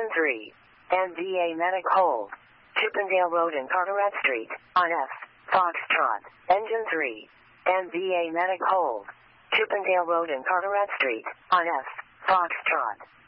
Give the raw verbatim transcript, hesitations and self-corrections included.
Engine three. N V A Medic hold. Chippendale Road and Carteret Street, on F. Foxtrot. Engine three. N V A Medic hold. Chippendale Road and Carteret Street, on F. Foxtrot.